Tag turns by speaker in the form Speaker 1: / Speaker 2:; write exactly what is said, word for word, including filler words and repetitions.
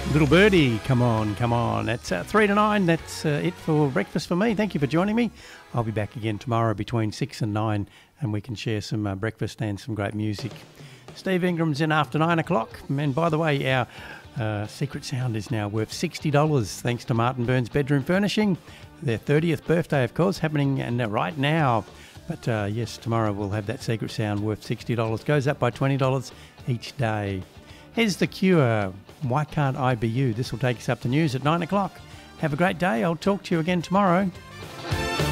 Speaker 1: Little birdie, come on, come on. It's uh, three to nine. That's uh, it for breakfast for me. Thank you for joining me. I'll be back again tomorrow between six and nine, and we can share some uh, breakfast and some great music. Steve Ingram's in after nine o'clock. And by the way, our uh, secret sound is now worth sixty dollars thanks to Martin Burns Bedroom Furnishing. Their thirtieth birthday, of course, happening and right now. But uh, yes, tomorrow we'll have that secret sound worth sixty dollars. Goes up by twenty dollars each day. Here's The Cure. Why Can't I Be You? This will take us up to news at nine o'clock. Have a great day. I'll talk to you again tomorrow.